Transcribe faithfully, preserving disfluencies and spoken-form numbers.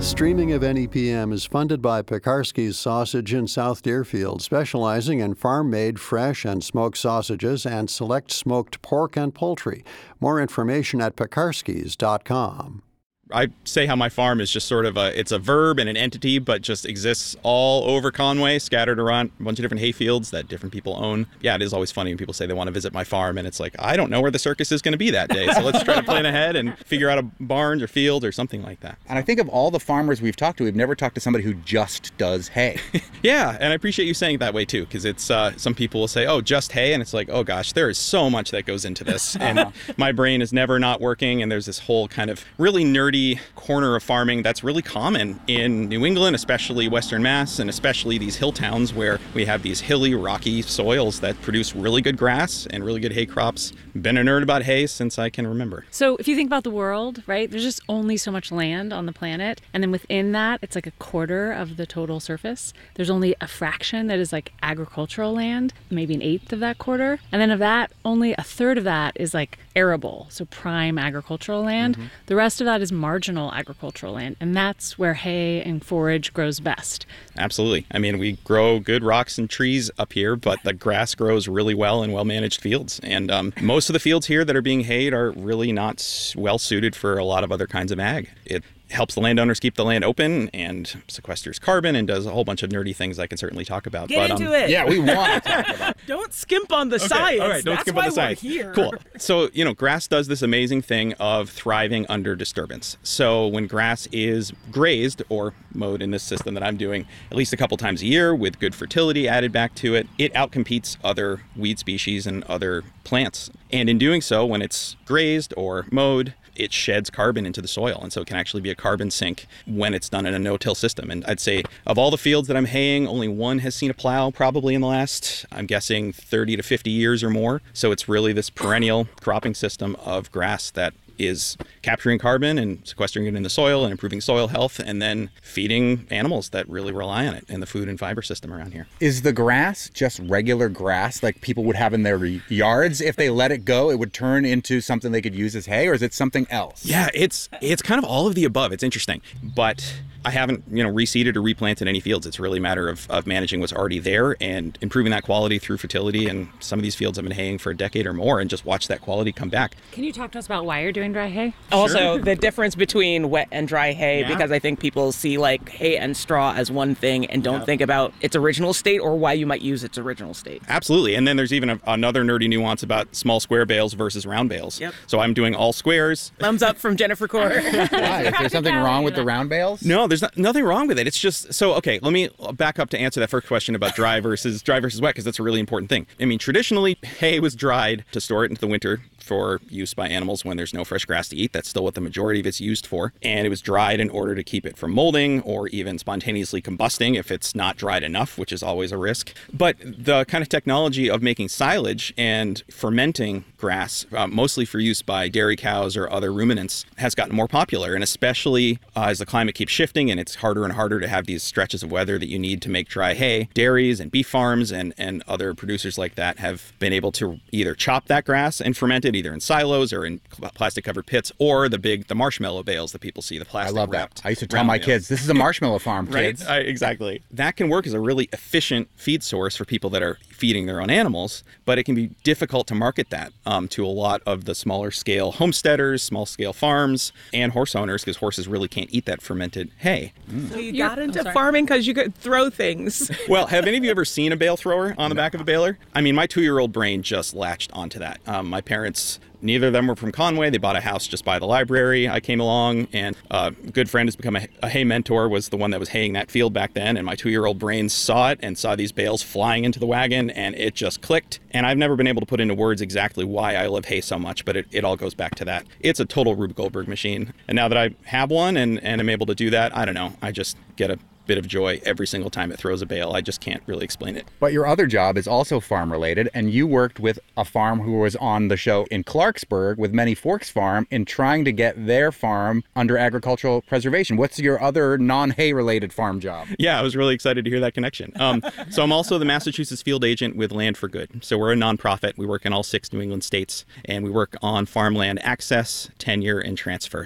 Streaming of N E P M is funded by Pekarsky's Sausage in South Deerfield, specializing in farm-made fresh and smoked sausages and select smoked pork and poultry. More information at pekarskys dot com. I say how my farm is just sort of a, it's a verb and an entity, but just exists all over Conway, scattered around a bunch of different hay fields that different people own. Yeah, it is always funny when people say they want to visit my farm, and it's like, I don't know where the circus is going to be that day, so let's try to plan ahead and figure out a barn or field or something like that. And I think of all the farmers we've talked to, we've never talked to somebody who just does hay. Yeah, and I appreciate you saying it that way too, because it's uh, some people will say, oh, just hay, and it's like, oh gosh, there is so much that goes into this, and my brain is never not working, and there's this whole kind of really nerdy corner of farming that's really common in New England, especially Western Mass, and especially these hill towns where we have these hilly, rocky soils that produce really good grass and really good hay crops. Been a nerd about hay since I can remember. So if you think about the world, right, there's just only so much land on the planet, and then within that, it's like a quarter of the total surface. There's only a fraction that is like agricultural land, maybe an eighth of that quarter, and then of that, only a third of that is like arable, so prime agricultural land. Mm-hmm. The rest of that is marginal agricultural land, and that's where hay and forage grows best. Absolutely. I mean, we grow good rocks and trees up here, but the grass grows really well in well-managed fields. And um, most of the fields here that are being hayed are really not well suited for a lot of other kinds of ag. It helps the landowners keep the land open and sequesters carbon and does a whole bunch of nerdy things I can certainly talk about. Get but, into um, it. Yeah, we want to talk about it. Don't skimp on the okay, science. All right, don't That's skimp why on the science. We're here. Cool. So, you know, grass does this amazing thing of thriving under disturbance. So when grass is grazed or mowed in this system that I'm doing at least a couple times a year with good fertility added back to it, it outcompetes other weed species and other plants. And in doing so, when it's grazed or mowed, it sheds carbon into the soil, and so it can actually be a carbon sink when it's done in a no-till system. And I'd say of all the fields that I'm haying, only one has seen a plow probably in the last, I'm guessing, thirty to fifty years or more. So it's really this perennial cropping system of grass that is capturing carbon and sequestering it in the soil and improving soil health, and then feeding animals that really rely on it in the food and fiber system around here. Is the grass just regular grass like people would have in their yards? If they let it go, it would turn into something they could use as hay, or is it something else? Yeah, it's it's kind of all of the above. It's interesting, but I haven't, you know, reseeded or replanted any fields. It's really a matter of, of managing what's already there and improving that quality through fertility. And some of these fields I've been haying for a decade or more and just watch that quality come back. Can you talk to us about why you're doing dry hay? Also, the difference between wet and dry hay, Yeah. because I think people see like hay and straw as one thing and don't Yep. think about its original state or why you might use its original state. Absolutely. And then there's even a, another nerdy nuance about small square bales versus round bales. Yep. So I'm doing all squares. Thumbs up from Jennifer Core. Why? Is there something wrong with the round bales? No, there's not, nothing wrong with it. It's just, so, okay, let me back up to answer that first question about dry versus dry versus wet, because that's a really important thing. I mean, traditionally, hay was dried to store it into the winter for use by animals when there's no fresh grass to eat. That's still what the majority of it's used for. And it was dried in order to keep it from molding or even spontaneously combusting if it's not dried enough, which is always a risk. But the kind of technology of making silage and fermenting grass, uh, mostly for use by dairy cows or other ruminants, has gotten more popular. And especially uh, as the climate keeps shifting and it's harder and harder to have these stretches of weather that you need to make dry hay, dairies and beef farms and, and other producers like that have been able to either chop that grass and ferment it either in silos or in plastic covered pits, or the big, the marshmallow bales that people see, the I plastic love that. wrapped I used to tell round my bales. kids, this is a marshmallow farm, kids. Right, I, exactly. That can work as a really efficient feed source for people that are feeding their own animals, but it can be difficult to market that um, to a lot of the smaller scale homesteaders, small scale farms, and horse owners, because horses really can't eat that fermented hay. So you You're- got I'm into sorry. farming because you could throw things. Well, have any of you ever seen a bale thrower on the back of a baler? I mean, my two-year-old brain just latched onto that. Um, my parents, neither of them were from Conway. They bought a house just by the library. I came along, and a good friend who's become a, a hay mentor was the one that was haying that field back then, and my two-year-old brain saw it and saw these bales flying into the wagon, and it just clicked. And I've never been able to put into words exactly why I love hay so much, but it, it all goes back to that. It's a total Rube Goldberg machine. And now that I have one and, and am able to do that, I don't know, I just get a bit of joy every single time it throws a bale. I just can't really explain it. But your other job is also farm related, and you worked with a farm who was on the show in Clarksburg with Many Forks Farm in trying to get their farm under agricultural preservation. What's your other non-hay related farm job? Yeah, I was really excited to hear that connection. Um, so I'm also the Massachusetts field agent with Land for Good. So we're a nonprofit. We work in all six New England states, and we work on farmland access, tenure, and transfer.